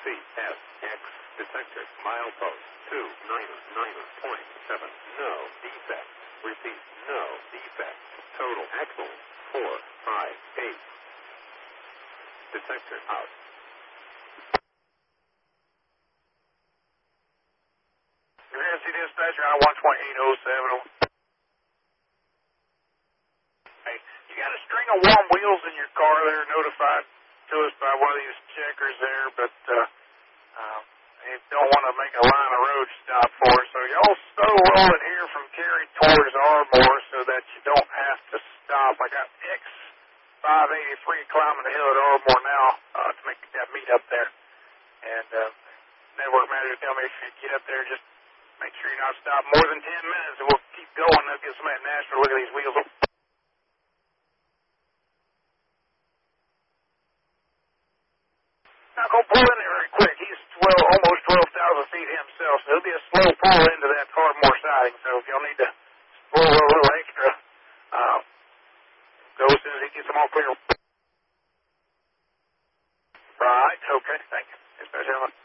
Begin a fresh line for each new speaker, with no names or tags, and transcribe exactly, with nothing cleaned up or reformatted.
C S X detected milepost two nine nine point seven. No defect. Repeat, no defect. Total axle four five eight. Detector out.
You're going to see dispatcher on one twenty-eight oh seven. Hey, you got a string of warm wheels in your car there notified to us by one of these checkers there, but uh, uh, they don't want to make a line of road stop for us. So y'all slow rolling here from Cary towards Ardmore so that you don't have to stop. I got X five eighty-three climbing the hill at Ardmore now uh, to make that meet up there. And uh, network manager tell me if you get up there, just make sure you're not stopped more than ten minutes, and we'll keep going. They'll get somebody at Nashville to look at these wheels. Now go pull in there very quick. He's twelve, almost twelve thousand feet himself, so it'll be a slow pull into that Ardmore siding. So if y'all need to pull a little extra, uh, go as soon as he gets them all clear. Right, okay, thank you. Dispatch,